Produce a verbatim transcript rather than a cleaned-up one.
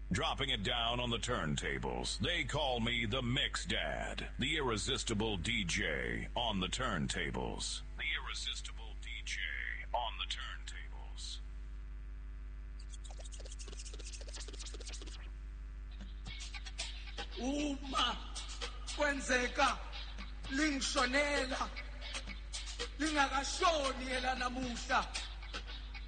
Dropping it down on the turntables. They call me the Mix Dad, the irresistible D J on the turntables. The irresistible D J on the turntables. Uma kwenzeka lingishonela lingakashoni yela namuhla